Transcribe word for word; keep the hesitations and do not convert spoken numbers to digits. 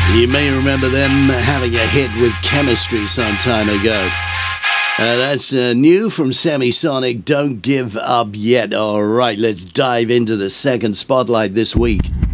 You may remember them having a hit with Chemistry some time ago. Uh, that's uh, new from Semisonic, Don't Give Up Yet. All right, let's dive into the second spotlight this week.